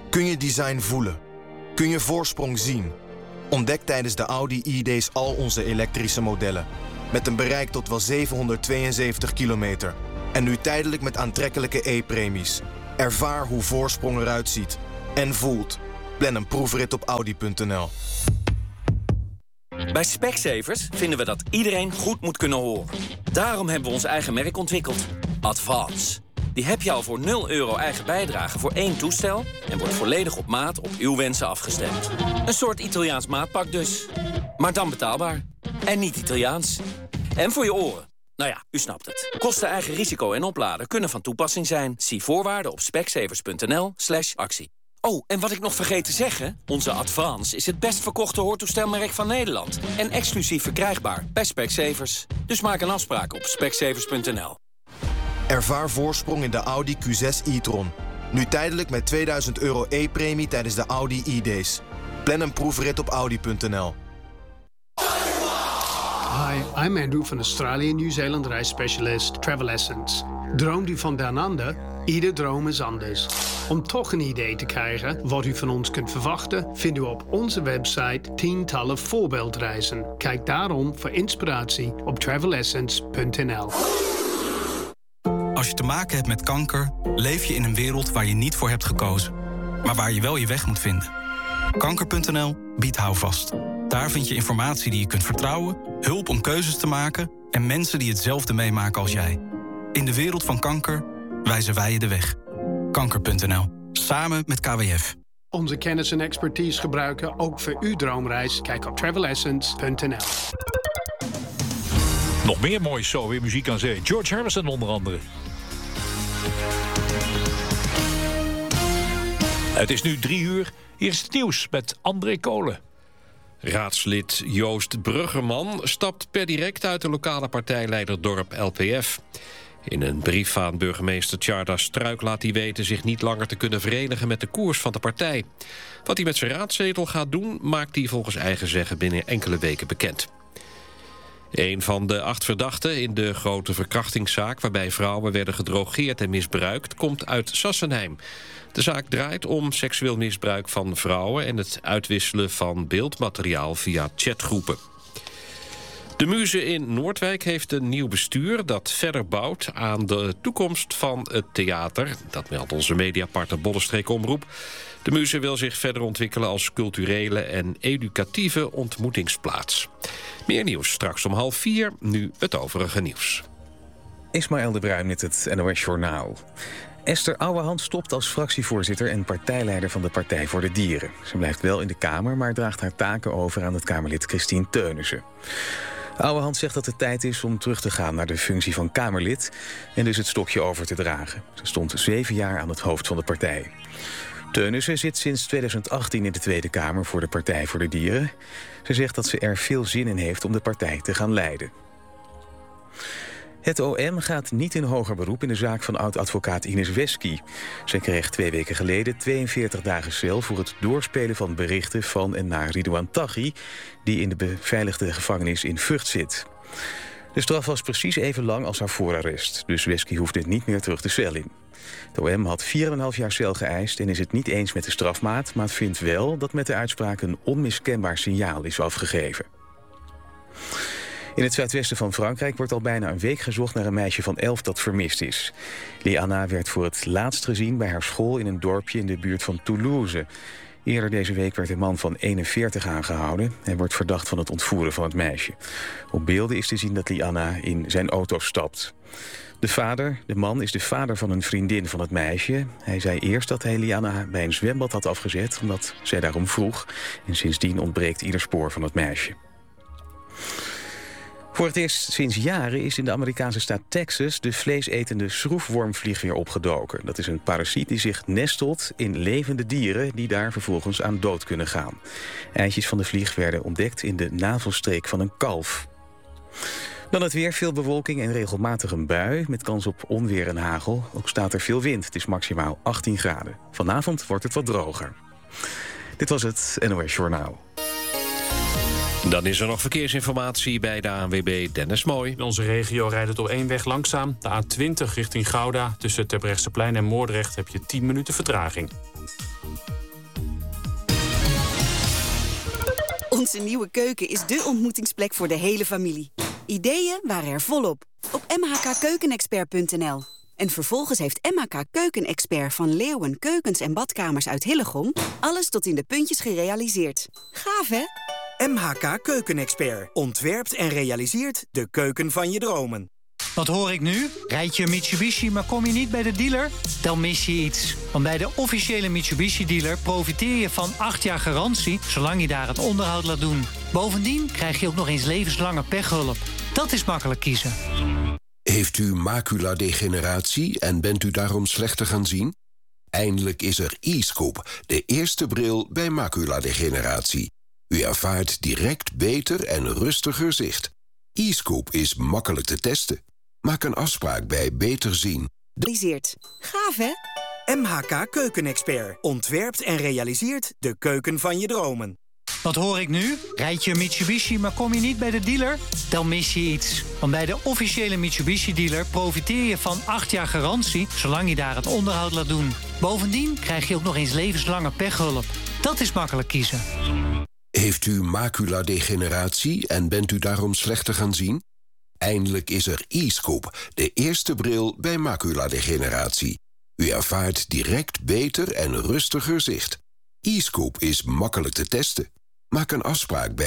Kun je design voelen? Kun je voorsprong zien? Ontdek tijdens de Audi E-Days al onze elektrische modellen. Met een bereik tot wel 772 kilometer. En nu tijdelijk met aantrekkelijke E-premies. Ervaar hoe voorsprong eruit ziet. En voelt. Plan een proefrit op Audi.nl. Bij Specsavers vinden we dat iedereen goed moet kunnen horen. Daarom hebben we ons eigen merk ontwikkeld. Advance. Die heb je al voor €0 eigen bijdrage voor 1 toestel... en wordt volledig op maat op uw wensen afgestemd. Een soort Italiaans maatpak dus. Maar dan betaalbaar. En niet Italiaans. En voor je oren. Nou ja, u snapt het. Kosten, eigen risico en opladen kunnen van toepassing zijn. Zie voorwaarden op specsavers.nl/actie. Oh, en wat ik nog vergeet te zeggen... onze Advance is het best verkochte hoortoestelmerk van Nederland. En exclusief verkrijgbaar bij Specsavers. Dus maak een afspraak op specsavers.nl. Ervaar voorsprong in de Audi Q6 e-tron. Nu tijdelijk met €2000 e-premie tijdens de Audi e-Days. Plan een proefrit op Audi.nl. Hi, I'm Andrew van Australië en Nieuw-Zeeland reisspecialist Travel Essence. Droomt u van down under? Ieder droom is anders. Om toch een idee te krijgen wat u van ons kunt verwachten... vindt u op onze website tientallen voorbeeldreizen. Kijk daarom voor inspiratie op travelessence.nl. Als je te maken hebt met kanker, leef je in een wereld waar je niet voor hebt gekozen. Maar waar je wel je weg moet vinden. Kanker.nl biedt houvast. Daar vind je informatie die je kunt vertrouwen, hulp om keuzes te maken... en mensen die hetzelfde meemaken als jij. In de wereld van kanker wijzen wij je de weg. Kanker.nl. Samen met KWF. Onze kennis en expertise gebruiken ook voor uw droomreis. Kijk op travelessence.nl. Nog meer mooie weer muziek aan zee. George Harrison onder andere. Het is nu 3:00. Hier is het nieuws met André Kolen. Raadslid Joost Bruggerman stapt per direct uit de lokale partijleider dorp LPF. In een brief aan burgemeester Tjarda Struik laat hij weten zich niet langer te kunnen verenigen met de koers van de partij. Wat hij met zijn raadzetel gaat doen, maakt hij volgens eigen zeggen binnen enkele weken bekend. Een van de 8 verdachten in de grote verkrachtingszaak... waarbij vrouwen werden gedrogeerd en misbruikt, komt uit Sassenheim. De zaak draait om seksueel misbruik van vrouwen... en het uitwisselen van beeldmateriaal via chatgroepen. De Muze in Noordwijk heeft een nieuw bestuur... dat verder bouwt aan de toekomst van het theater. Dat meldt onze mediapartner Bollestreek Omroep. De Muze wil zich verder ontwikkelen als culturele en educatieve ontmoetingsplaats. Meer nieuws straks om 3:30, nu het overige nieuws. Ismaël de Bruin met het NOS Journaal. Esther Ouwehand stopt als fractievoorzitter en partijleider van de Partij voor de Dieren. Ze blijft wel in de Kamer, maar draagt haar taken over aan het Kamerlid Christine Teunissen. Ouwehand zegt dat het tijd is om terug te gaan naar de functie van Kamerlid... en dus het stokje over te dragen. Ze stond 7 jaar aan het hoofd van de partij. Teunissen zit sinds 2018 in de Tweede Kamer voor de Partij voor de Dieren. Ze zegt dat ze er veel zin in heeft om de partij te gaan leiden. Het OM gaat niet in hoger beroep in de zaak van oud-advocaat Ines Wesky. Zij kreeg 2 weken geleden 42 dagen cel voor het doorspelen van berichten van en naar Ridouan Taghi, die in de beveiligde gevangenis in Vught zit. De straf was precies even lang als haar voorarrest, dus Wesky hoefde niet meer terug de cel in. Het OM had 4,5 jaar cel geëist en is het niet eens met de strafmaat, maar vindt wel dat met de uitspraak een onmiskenbaar signaal is afgegeven. In het zuidwesten van Frankrijk wordt al bijna een week gezocht naar een meisje van 11 dat vermist is. Lianna werd voor het laatst gezien bij haar school in een dorpje in de buurt van Toulouse. Eerder deze week werd een man van 41 aangehouden. Hij wordt verdacht van het ontvoeren van het meisje. Op beelden is te zien dat Lianna in zijn auto stapt. De man is de vader van een vriendin van het meisje. Hij zei eerst dat hij Lianna bij een zwembad had afgezet, omdat zij daarom vroeg. En sindsdien ontbreekt ieder spoor van het meisje. Voor het eerst sinds jaren is in de Amerikaanse staat Texas de vleesetende schroefwormvlieg weer opgedoken. Dat is een parasiet die zich nestelt in levende dieren die daar vervolgens aan dood kunnen gaan. Eitjes van de vlieg werden ontdekt in de navelstreek van een kalf. Dan het weer, veel bewolking en regelmatig een bui met kans op onweer en hagel. Ook staat er veel wind, het is maximaal 18 graden. Vanavond wordt het wat droger. Dit was het NOS Journaal. Dan is er nog verkeersinformatie bij de ANWB Dennis Mooi. In onze regio rijdt het op 1 weg langzaam. De A20 richting Gouda. Tussen Terbrechtseplein en Moordrecht heb je 10 minuten vertraging. Onze nieuwe keuken is dé ontmoetingsplek voor de hele familie. Ideeën waren er volop op mhkkeukenexpert.nl. En vervolgens heeft MHK Keukenexpert van Leeuwen Keukens en Badkamers uit Hillegom alles tot in de puntjes gerealiseerd. Gaaf, hè? MHK Keukenexpert ontwerpt en realiseert de keuken van je dromen. Wat hoor ik nu? Rijd je een Mitsubishi, maar kom je niet bij de dealer? Dan mis je iets. Want bij de officiële Mitsubishi-dealer profiteer je van 8 jaar garantie, zolang je daar het onderhoud laat doen. Bovendien krijg je ook nog eens levenslange pechhulp. Dat is makkelijk kiezen. Heeft u maculadegeneratie en bent u daarom slechter gaan zien? Eindelijk is er e-Scoop, de eerste bril bij maculadegeneratie. U ervaart direct beter en rustiger zicht. e-Scoop is makkelijk te testen. Maak een afspraak bij Beter Zien. Gaaf, hè? MHK Keukenexpert ontwerpt en realiseert de keuken van je dromen. Wat hoor ik nu? Rijd je een Mitsubishi, maar kom je niet bij de dealer? Dan mis je iets. Want bij de officiële Mitsubishi-dealer profiteer je van 8 jaar garantie, zolang je daar het onderhoud laat doen. Bovendien krijg je ook nog eens levenslange pechhulp. Dat is makkelijk kiezen. Heeft u maculadegeneratie en bent u daarom slechter gaan zien? Eindelijk is er e-Scoop, de eerste bril bij maculadegeneratie. U ervaart direct beter en rustiger zicht. e-Scoop is makkelijk te testen. Maak een afspraak bij